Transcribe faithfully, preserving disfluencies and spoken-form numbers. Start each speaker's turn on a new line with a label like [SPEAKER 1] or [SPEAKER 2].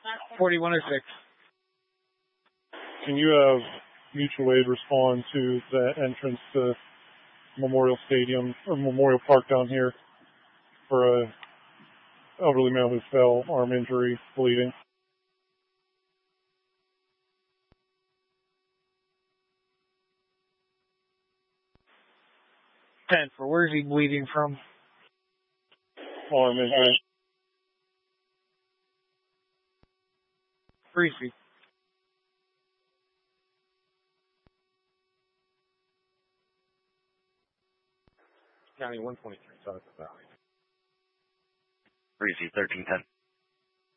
[SPEAKER 1] forty-one oh six.
[SPEAKER 2] Can you have mutual aid respond to the entrance to Memorial Stadium or Memorial Park down here for a elderly male who fell, arm injury, bleeding?
[SPEAKER 1] ten for where's he bleeding from?
[SPEAKER 2] Arm injury.
[SPEAKER 1] Briefly.
[SPEAKER 3] County one twenty-three, South Valley.
[SPEAKER 4] Breezy, thirteen ten.